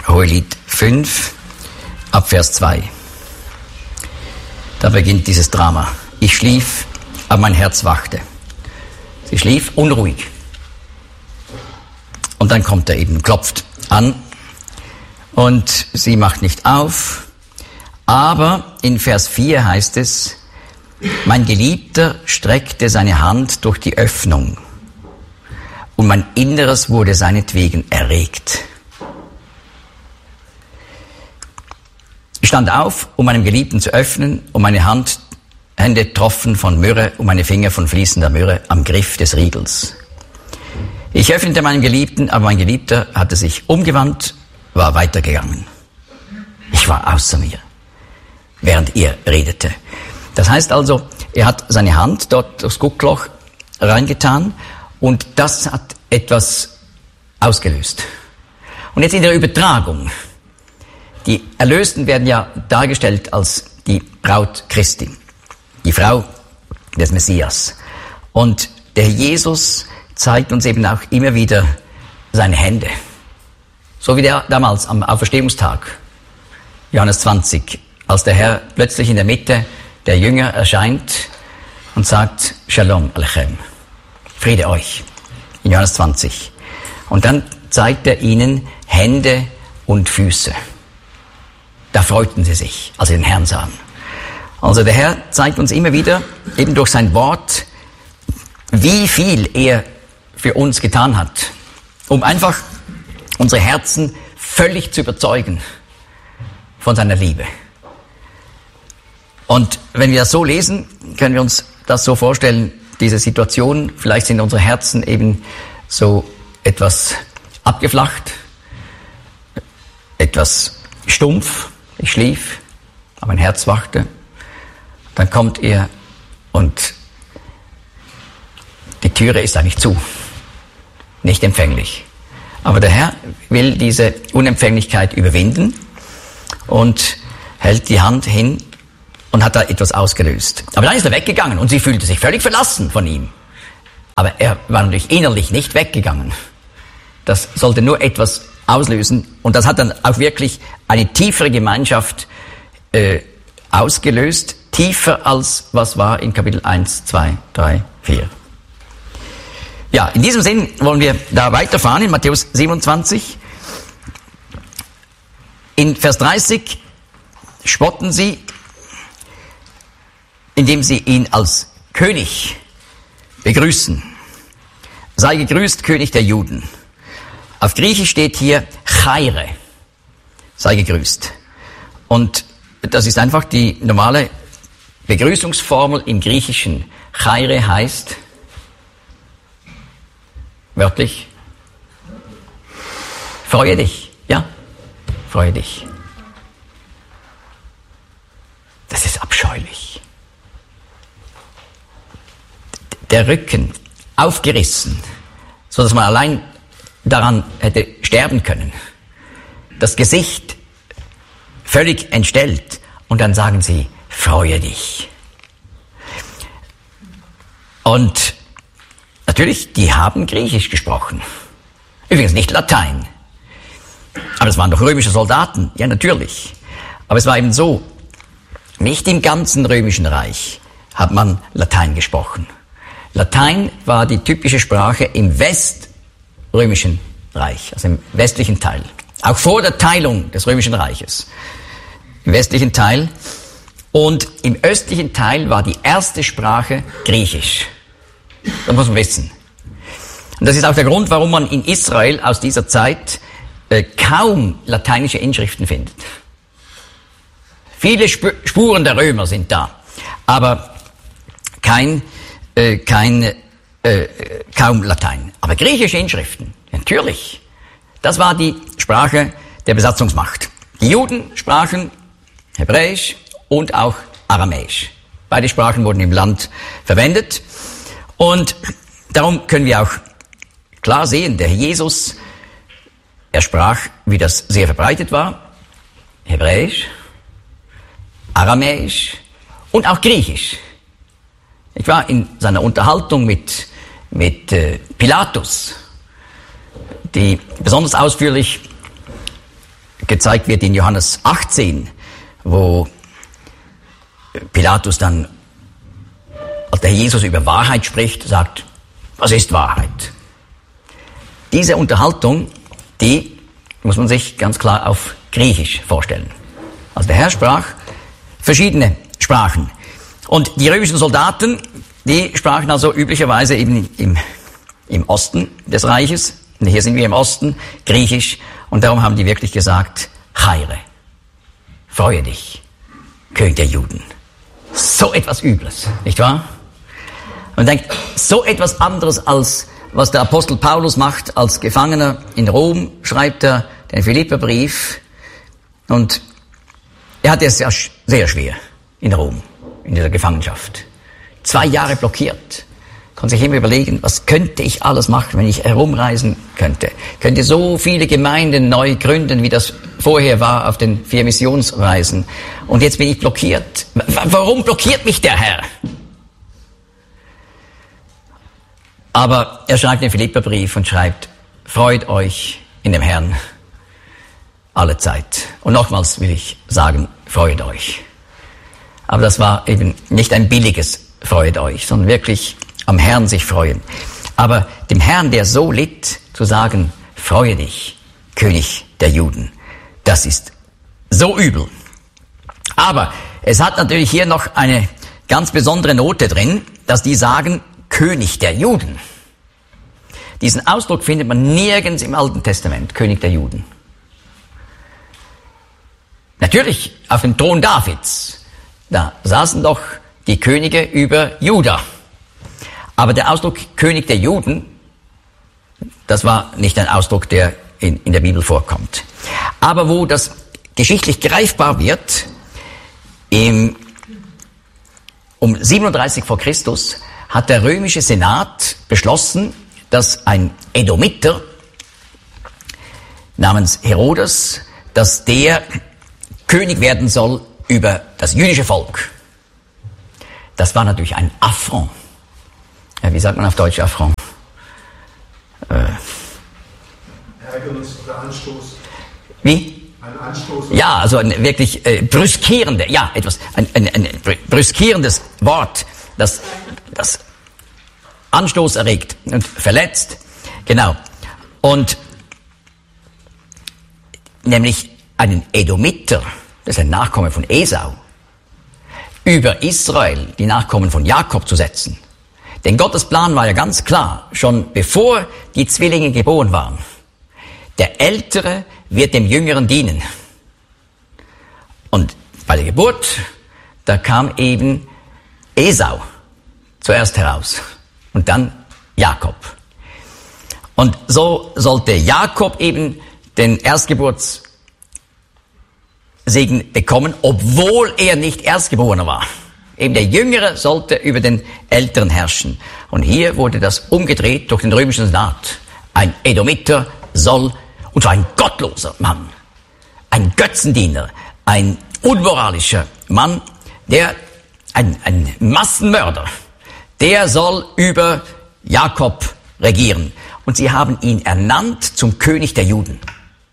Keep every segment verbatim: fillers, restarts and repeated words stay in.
Hohelied fünf, ab Vers zwei. Da beginnt dieses Drama. Ich schlief, aber mein Herz wachte. Sie schlief unruhig. Und dann kommt er eben, klopft an und sie macht nicht auf. Aber in Vers vier heißt es, mein Geliebter streckte seine Hand durch die Öffnung und mein Inneres wurde seinetwegen erregt. Ich stand auf, um meinem Geliebten zu öffnen, und meine Hand, Hände troffen von Myrrhe und meine Finger von fließender Myrrhe am Griff des Riegels. Ich öffnete meinen Geliebten, aber mein Geliebter hatte sich umgewandt, war weitergegangen. Ich war außer mir, während ihr redete. Das heißt also, er hat seine Hand dort durchs Guckloch reingetan und das hat etwas ausgelöst. Und jetzt in der Übertragung. Die Erlösten werden ja dargestellt als die Braut Christi, die Frau des Messias. Und der Jesus zeigt uns eben auch immer wieder seine Hände. So wie der damals am Auferstehungstag, Johannes zwanzig, als der Herr plötzlich in der Mitte der Jünger erscheint und sagt, Shalom Alechem, Friede euch, in Johannes zwanzig. Und dann zeigt er ihnen Hände und Füße. Da freuten sie sich, als sie den Herrn sahen. Also der Herr zeigt uns immer wieder, eben durch sein Wort, wie viel er für uns getan hat, um einfach unsere Herzen völlig zu überzeugen von seiner Liebe. Und wenn wir das so lesen, können wir uns das so vorstellen, diese Situation, vielleicht sind unsere Herzen eben so etwas abgeflacht, etwas stumpf. Ich schlief, aber mein Herz wachte. Dann kommt er und die Türe ist eigentlich zu, nicht empfänglich. Aber der Herr will diese Unempfänglichkeit überwinden und hält die Hand hin und hat da etwas ausgelöst. Aber dann ist er weggegangen und sie fühlte sich völlig verlassen von ihm. Aber er war natürlich innerlich nicht weggegangen. Das sollte nur etwas auslösen. Und das hat dann auch wirklich eine tiefere Gemeinschaft äh, ausgelöst. Tiefer als was war in Kapitel eins, zwei, drei, vier. Ja, in diesem Sinn wollen wir da weiterfahren in Matthäus siebenundzwanzig. In Vers dreißig spotten sie, indem sie ihn als König begrüßen. Sei gegrüßt, König der Juden. Auf Griechisch steht hier Chaire, sei gegrüßt. Und das ist einfach die normale Begrüßungsformel im Griechischen. Chaire heißt wörtlich freue dich, ja, freue dich. Das ist abscheulich. Der Rücken aufgerissen, so dass man allein daran hätte sterben können. Das Gesicht völlig entstellt und dann sagen sie, freue dich. Und natürlich, die haben Griechisch gesprochen. Übrigens nicht Latein. Aber es waren doch römische Soldaten, ja natürlich. Aber es war eben so, nicht im ganzen römischen Reich hat man Latein gesprochen. Latein war die typische Sprache im weströmischen Reich, also im westlichen Teil. Auch vor der Teilung des römischen Reiches. Im westlichen Teil. Und im östlichen Teil war die erste Sprache Griechisch. Das muss man wissen. Und das ist auch der Grund, warum man in Israel aus dieser Zeit äh, kaum lateinische Inschriften findet. Viele Sp- Spuren der Römer sind da, aber kein, äh, kein, äh, kaum Latein. Aber griechische Inschriften, natürlich. Das war die Sprache der Besatzungsmacht. Die Juden sprachen Hebräisch und auch Aramäisch. Beide Sprachen wurden im Land verwendet. Und darum können wir auch klar sehen, der Jesus, er sprach, wie das sehr verbreitet war, Hebräisch, Aramäisch und auch Griechisch. Ich war in seiner Unterhaltung mit, mit äh, Pilatus, die besonders ausführlich gezeigt wird in Johannes achtzehn, wo Pilatus dann, als der Jesus über Wahrheit spricht, sagt, was ist Wahrheit? Diese Unterhaltung, die muss man sich ganz klar auf Griechisch vorstellen. Also der Herr sprach verschiedene Sprachen. Und die römischen Soldaten, die sprachen also üblicherweise eben im, im Osten des Reiches. Und hier sind wir im Osten, Griechisch. Und darum haben die wirklich gesagt, Chaire, freue dich, König der Juden. So etwas Übles, nicht wahr? Man denkt, so etwas anderes als was der Apostel Paulus macht als Gefangener in Rom, schreibt er den Philipperbrief. Und er hatte es sehr, sehr schwer in Rom, in dieser Gefangenschaft. Zwei Jahre blockiert. Kann sich immer überlegen, was könnte ich alles machen, wenn ich herumreisen könnte. Könnte so viele Gemeinden neu gründen, wie das vorher war auf den vier Missionsreisen. Und jetzt bin ich blockiert. Warum blockiert mich der Herr? Aber er schreibt den Philipperbrief und schreibt, freut euch in dem Herrn alle Zeit. Und nochmals will ich sagen, freut euch. Aber das war eben nicht ein billiges freut euch, sondern wirklich am Herrn sich freuen. Aber dem Herrn, der so litt, zu sagen, freue dich, König der Juden, das ist so übel. Aber es hat natürlich hier noch eine ganz besondere Note drin, dass die sagen, König der Juden. Diesen Ausdruck findet man nirgends im Alten Testament, König der Juden. Natürlich auf dem Thron Davids, da saßen doch die Könige über Juda. Aber der Ausdruck König der Juden, das war nicht ein Ausdruck, der in, in der Bibel vorkommt. Aber wo das geschichtlich greifbar wird, im, um siebenunddreißig vor Christus, hat der römische Senat beschlossen, dass ein Edomiter namens Herodes, dass der König werden soll über das jüdische Volk. Das war natürlich ein Affront. Ja, wie sagt man auf Deutsch Affront? Äh, Ärgernis oder Anstoß. Wie? Ein Anstoß. Ja, also ein wirklich äh, brüskierende, ja, etwas, ein, ein, ein brüskierendes Wort, das, das Anstoß erregt und verletzt. Genau. Und nämlich einen Edomiter, das ist ein Nachkomme von Esau, über Israel, die Nachkommen von Jakob, zu setzen. Denn Gottes Plan war ja ganz klar, schon bevor die Zwillinge geboren waren. Der Ältere wird dem Jüngeren dienen. Und bei der Geburt, da kam eben Esau zuerst heraus und dann Jakob. Und so sollte Jakob eben den Erstgeburtssegen bekommen, obwohl er nicht Erstgeborener war. Eben der Jüngere sollte über den Älteren herrschen. Und hier wurde das umgedreht durch den römischen Senat. Ein Edomiter soll, und zwar ein gottloser Mann, ein Götzendiener, ein unmoralischer Mann, der, ein, ein Massenmörder, der soll über Jakob regieren. Und sie haben ihn ernannt zum König der Juden.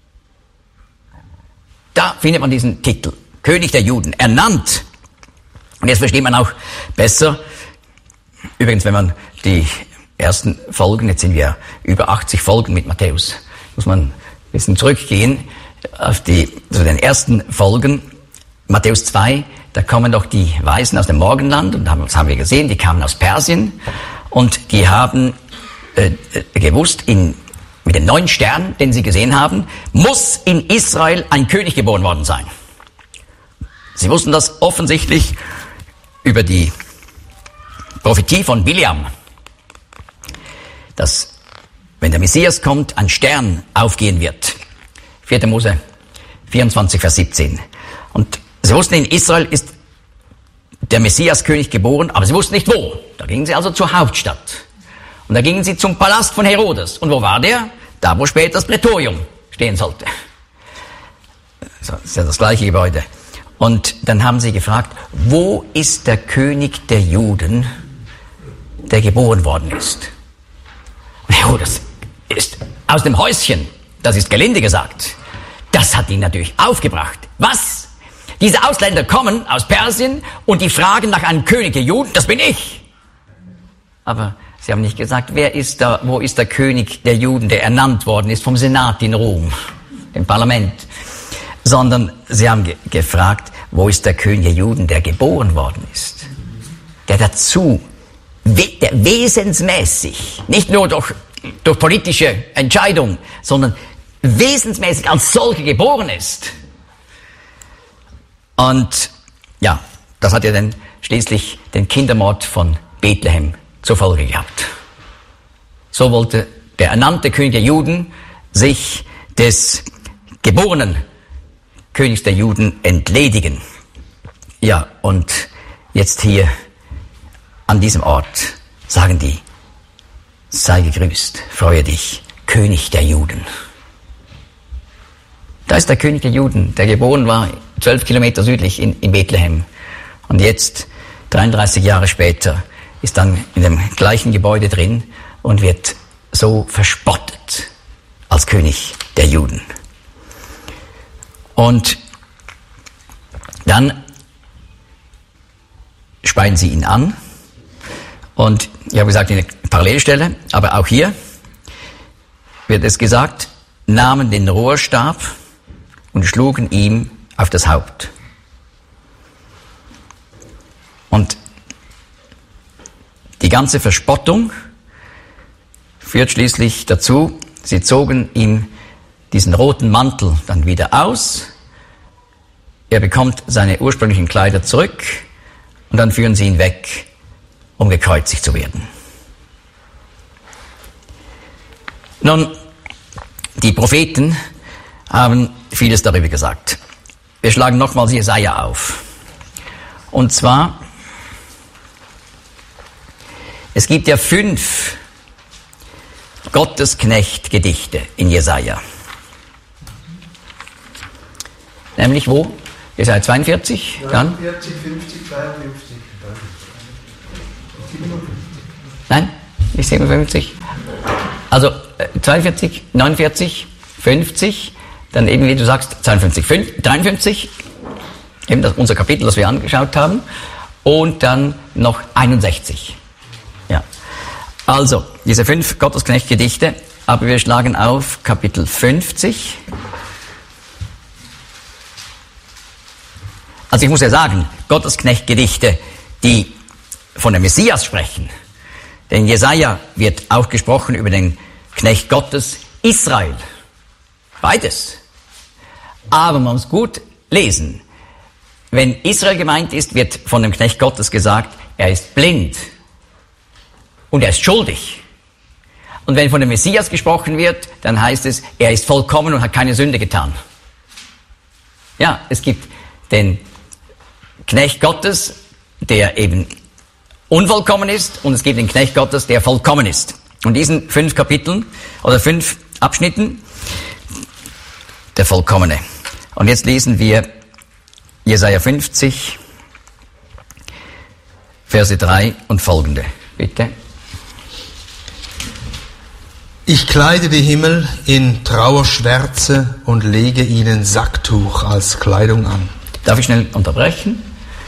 Da findet man diesen Titel, König der Juden, ernannt. Und jetzt versteht man auch besser, übrigens, wenn man die ersten Folgen, jetzt sind wir über achtzig Folgen mit Matthäus, muss man ein bisschen zurückgehen auf die, zu den ersten Folgen, Matthäus zwei, da kommen doch die Weisen aus dem Morgenland, und das haben wir gesehen, die kamen aus Persien, und die haben äh, gewusst, in, mit dem neuen Stern, den sie gesehen haben, muss in Israel ein König geboren worden sein. Sie wussten das offensichtlich über die Prophetie von Biliam, dass, wenn der Messias kommt, ein Stern aufgehen wird. vierter Mose vierundzwanzig, Vers siebzehn. Und sie wussten, in Israel ist der Messias-König geboren, aber sie wussten nicht wo. Da gingen sie also zur Hauptstadt. Und da gingen sie zum Palast von Herodes. Und wo war der? Da, wo später das Prätorium stehen sollte. Das ist ja das gleiche Gebäude. Und dann haben sie gefragt, wo ist der König der Juden, der geboren worden ist? Und Herodes ist aus dem Häuschen, das ist gelinde gesagt. Das hat ihn natürlich aufgebracht. Was? Diese Ausländer kommen aus Persien und die fragen nach einem König der Juden, das bin ich. Aber sie haben nicht gesagt, wer ist da, wo ist der König der Juden, der ernannt worden ist vom Senat in Rom, dem Parlament, sondern sie haben ge- gefragt, wo ist der König der Juden, der geboren worden ist, der dazu, we- der wesensmäßig, nicht nur durch, durch politische Entscheidung, sondern wesensmäßig als solcher geboren ist. Und ja, das hat ja dann schließlich den Kindermord von Bethlehem zur Folge gehabt. So wollte der ernannte König der Juden sich des geborenen Königs der Juden entledigen. Ja, und jetzt hier an diesem Ort sagen die, sei gegrüßt, freue dich, König der Juden. Da ist der König der Juden, der geboren war, zwölf Kilometer südlich in, in Bethlehem. Und jetzt, dreiunddreißig Jahre später, ist dann in dem gleichen Gebäude drin und wird so verspottet als König der Juden. Und dann speien sie ihn an. Und ich habe gesagt, in der Parallelstelle, aber auch hier wird es gesagt, nahmen den Rohrstab und schlugen ihm auf das Haupt. Und die ganze Verspottung führt schließlich dazu, sie zogen ihm diesen roten Mantel dann wieder aus, er bekommt seine ursprünglichen Kleider zurück und dann führen sie ihn weg, um gekreuzigt zu werden. Nun, die Propheten haben vieles darüber gesagt. Wir schlagen nochmals Jesaja auf. Und zwar, es gibt ja fünf Gottesknecht-Gedichte in Jesaja. Nämlich wo? Jesaja zweiundvierzig, dann? neunundvierzig, fünfzig, zweiundfünfzig. Nein, nicht siebenundfünfzig. Also zweiundvierzig, neunundvierzig, fünfzig, dann eben, wie du sagst, zweiundfünfzig, dreiundfünfzig, eben das, unser Kapitel, das wir angeschaut haben, und dann noch einundsechzig. Ja. Also, diese fünf Gottesknecht-Gedichte, aber wir schlagen auf Kapitel fünfzig. Also ich muss ja sagen, Gottesknecht-Gedichte, die von dem Messias sprechen, denn Jesaja wird auch gesprochen über den Knecht Gottes Israel. Beides. Aber man muss gut lesen. Wenn Israel gemeint ist, wird von dem Knecht Gottes gesagt, er ist blind und er ist schuldig. Und wenn von dem Messias gesprochen wird, dann heißt es, er ist vollkommen und hat keine Sünde getan. Ja, es gibt den Knecht Gottes, der eben unvollkommen ist, und es gibt den Knecht Gottes, der vollkommen ist. Und diesen fünf Kapiteln oder fünf Abschnitten, der Vollkommene. Und jetzt lesen wir Jesaja fünfzig, Verse drei und folgende. Bitte. Ich kleide die Himmel in Trauerschwärze und lege ihnen Sacktuch als Kleidung an. Darf ich schnell unterbrechen?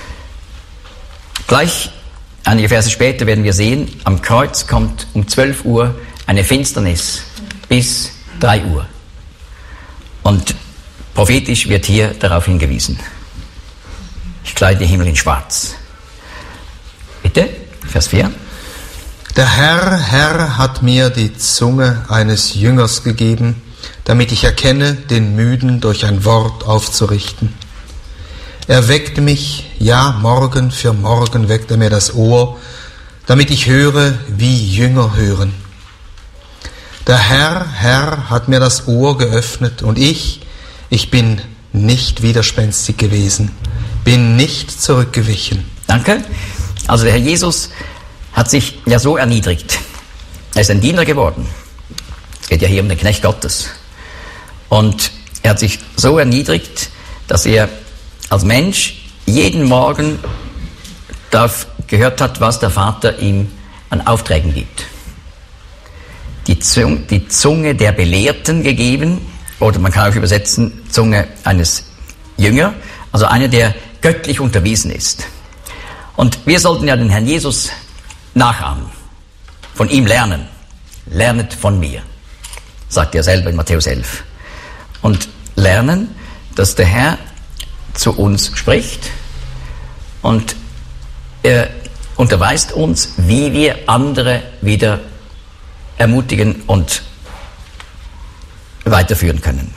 Gleich einige Verse später werden wir sehen, am Kreuz kommt um zwölf Uhr eine Finsternis bis drei Uhr. Und prophetisch wird hier darauf hingewiesen. Ich kleide den Himmel in Schwarz. Bitte, Vers vier. Der Herr, Herr hat mir die Zunge eines Jüngers gegeben, damit ich erkenne, den Müden durch ein Wort aufzurichten. Er weckt mich, ja, Morgen für Morgen weckt er mir das Ohr, damit ich höre, wie Jünger hören. Der Herr, Herr hat mir das Ohr geöffnet und ich, ich bin nicht widerspenstig gewesen, bin nicht zurückgewichen. Danke. Also der Herr Jesus hat sich ja so erniedrigt. Er ist ein Diener geworden. Es geht ja hier um den Knecht Gottes. Und er hat sich so erniedrigt, dass er als Mensch jeden Morgen darauf gehört hat, was der Vater ihm an Aufträgen gibt. Die Zunge, die Zunge der Belehrten gegeben oder man kann auch übersetzen, Zunge eines Jünger, also einer, der göttlich unterwiesen ist. Und wir sollten ja den Herrn Jesus nachahmen, von ihm lernen. Lernet von mir, sagt er selber in Matthäus elf. Und lernen, dass der Herr zu uns spricht und er unterweist uns, wie wir andere wieder ermutigen und weiterführen können.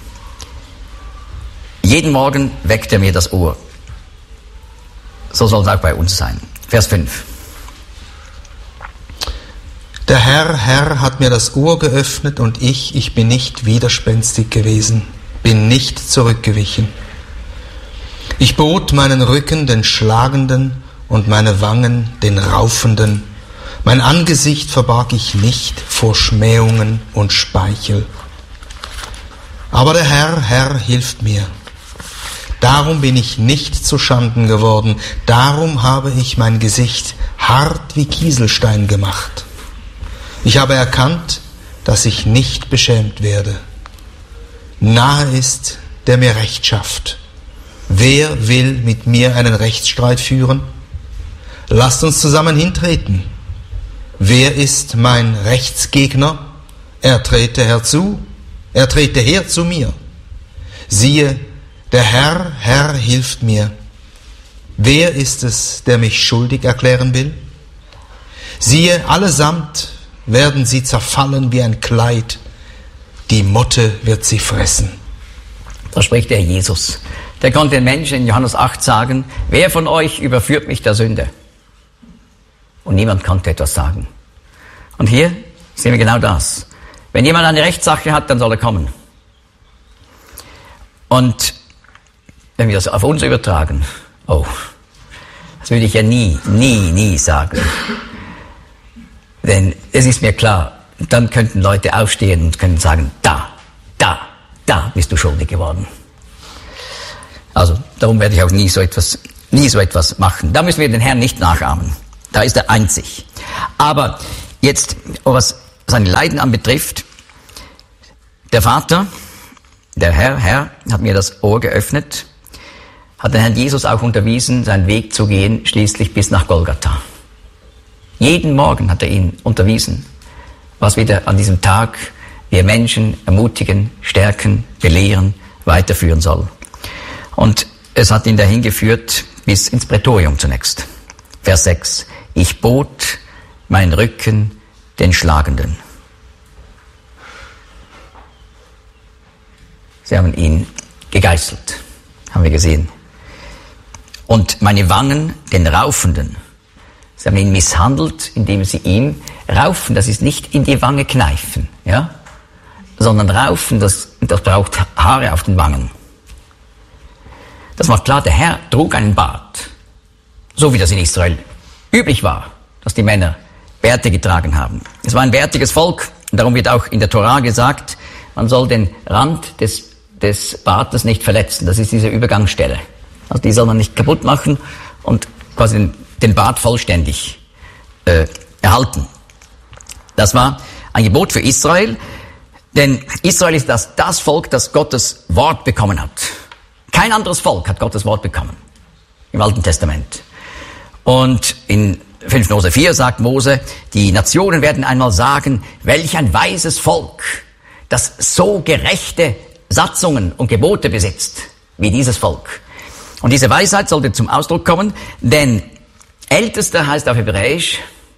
Jeden Morgen weckt er mir das Ohr. So soll es auch bei uns sein. Vers fünf. Der Herr, Herr hat mir das Ohr geöffnet und ich, ich bin nicht widerspenstig gewesen, bin nicht zurückgewichen. Ich bot meinen Rücken den Schlagenden und meine Wangen den Raufenden. Mein Angesicht verbarg ich nicht vor Schmähungen und Speichel. Aber der Herr, Herr hilft mir. Darum bin ich nicht zu Schanden geworden. Darum habe ich mein Gesicht hart wie Kieselstein gemacht. Ich habe erkannt, dass ich nicht beschämt werde. Nahe ist, der mir Recht schafft. Wer will mit mir einen Rechtsstreit führen? Lasst uns zusammen hintreten. Wer ist mein Rechtsgegner? Er trete herzu, er trete her zu mir. Siehe, der Herr, Herr hilft mir. Wer ist es, der mich schuldig erklären will? Siehe, allesamt werden sie zerfallen wie ein Kleid. Die Motte wird sie fressen. Da spricht der Jesus. Der konnte den Menschen in Johannes acht sagen, wer von euch überführt mich der Sünde? Und niemand konnte etwas sagen. Und hier sehen wir genau das. Wenn jemand eine Rechtssache hat, dann soll er kommen. Und wenn wir das auf uns übertragen, oh, das würde ich ja nie, nie, nie sagen. Denn es ist mir klar, dann könnten Leute aufstehen und können sagen, da, da, da bist du schuldig geworden. Also darum werde ich auch nie so etwas, nie so etwas machen. Da müssen wir den Herrn nicht nachahmen. Da ist er einzig. Aber jetzt, was seine Leiden anbetrifft, der Vater, der Herr, Herr, hat mir das Ohr geöffnet, hat den Herrn Jesus auch unterwiesen, seinen Weg zu gehen, schließlich bis nach Golgatha. Jeden Morgen hat er ihn unterwiesen, was wieder an diesem Tag wir Menschen ermutigen, stärken, belehren, weiterführen soll. Und es hat ihn dahin geführt bis ins Prätorium zunächst. Vers sechs. Ich bot meinen Rücken den Schlagenden. Sie haben ihn gegeißelt, haben wir gesehen. Und meine Wangen den Raufenden. Sie haben ihn misshandelt, indem sie ihm raufen. Das ist nicht in die Wange kneifen, ja, sondern raufen, das, das braucht Haare auf den Wangen. Das macht klar, der Herr trug einen Bart, so wie das in Israel üblich war, dass die Männer Bärte getragen haben. Es war ein bärtiges Volk, und darum wird auch in der Tora gesagt, man soll den Rand des, des Bartes nicht verletzen. Das ist diese Übergangsstelle. Also die soll man nicht kaputt machen und quasi den, den Bart vollständig äh, erhalten. Das war ein Gebot für Israel, denn Israel ist das, das Volk, das Gottes Wort bekommen hat. Kein anderes Volk hat Gottes Wort bekommen im Alten Testament. Und in fünf Mose vier sagt Mose, die Nationen werden einmal sagen, welch ein weises Volk, das so gerechte Satzungen und Gebote besitzt, wie dieses Volk. Und diese Weisheit sollte zum Ausdruck kommen, denn Ältester heißt auf Hebräisch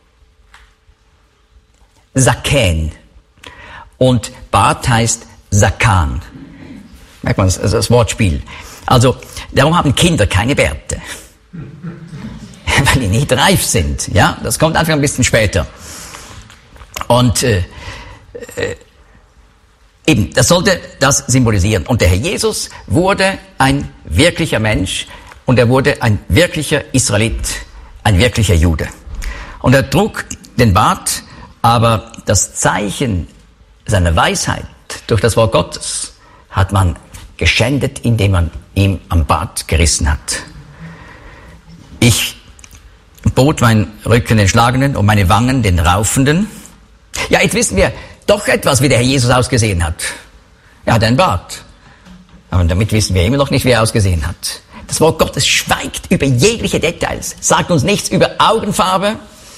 Zaken und Bart heißt Zakan. Merkt man das, also das Wortspiel. Also darum haben Kinder keine Bärte, weil die nicht reif sind. Ja, das kommt einfach ein bisschen später. Und äh, äh, eben, das sollte das symbolisieren. Und der Herr Jesus wurde ein wirklicher Mensch und er wurde ein wirklicher Israelit, ein wirklicher Jude. Und er trug den Bart, aber das Zeichen seiner Weisheit durch das Wort Gottes hat man geschändet, indem man ihm am Bart gerissen hat. Ich bot meinen Rücken den Schlagenden und meine Wangen den Raufenden. Ja, jetzt wissen wir doch etwas, wie der Herr Jesus ausgesehen hat. Er hat einen Bart. Aber damit wissen wir immer noch nicht, wie er ausgesehen hat. Das Wort Gottes schweigt über jegliche Details, sagt uns nichts über Augenfarbe,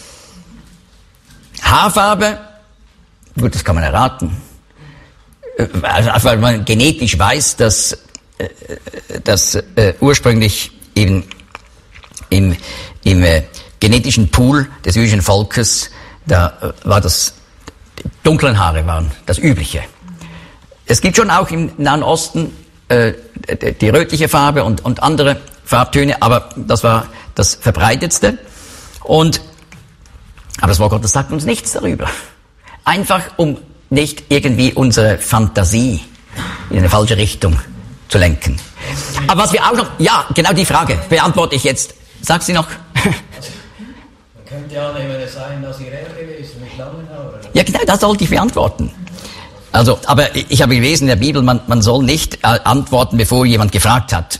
Haarfarbe. Gut, das kann man erraten. Also, weil man genetisch weiß, dass, dass äh, ursprünglich eben im, im äh, genetischen Pool des jüdischen Volkes, da äh, war das, die dunklen Haare waren das Übliche. Es gibt schon auch im Nahen Osten äh, die rötliche Farbe und, und andere Farbtöne, aber das war das Verbreitetste. Und, aber das Wort Gottes sagt uns nichts darüber. Einfach um nicht irgendwie unsere Fantasie in eine falsche Richtung zu lenken. Aber was wir auch noch, ja, genau die Frage beantworte ich jetzt. Sag sie noch. Man könnte ja annehmen, es sei ein Naziräer gewesen mit langen Haaren. Ja, genau, das sollte ich beantworten. Also, aber ich habe gelesen in der Bibel, man, man soll nicht äh, antworten, bevor jemand gefragt hat.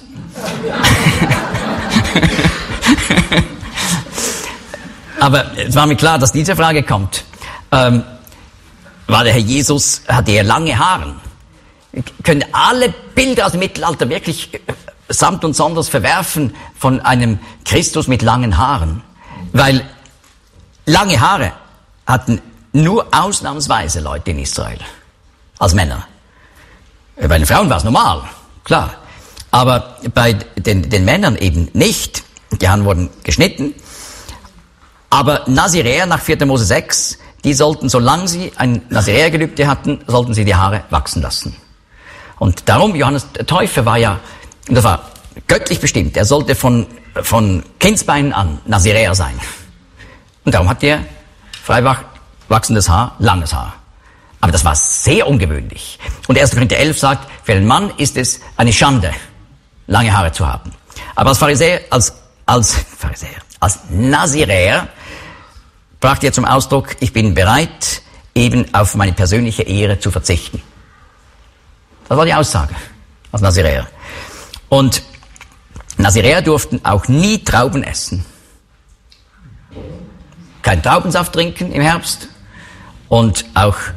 Aber es war mir klar, dass diese Frage kommt. Ähm, war der Herr Jesus, hatte er lange Haare? Können alle Bilder aus dem Mittelalter wirklich äh, samt und sonders verwerfen von einem Christus mit langen Haaren? Weil lange Haare hatten nur ausnahmsweise Leute in Israel. Als Männer. Bei den Frauen war es normal, klar. Aber bei den, den Männern eben nicht. Die Haare wurden geschnitten. Aber Naziräer nach vierter Mose sechs, die sollten, solange sie ein Naziräergelübde hatten, sollten sie die Haare wachsen lassen. Und darum, Johannes der Täufer war ja, das war göttlich bestimmt, er sollte von, von Kindsbeinen an Naziräer sein. Und darum hat er frei wachsendes Haar, langes Haar. Aber das war sehr ungewöhnlich. Und erster Korinther elf sagt, für einen Mann ist es eine Schande, lange Haare zu haben. Aber als Pharisäer, als, als Pharisäer, als Naziräer brachte er zum Ausdruck, ich bin bereit, eben auf meine persönliche Ehre zu verzichten. Das war die Aussage als Naziräer. Und Naziräer durften auch nie Trauben essen. Kein Traubensaft trinken im Herbst und auch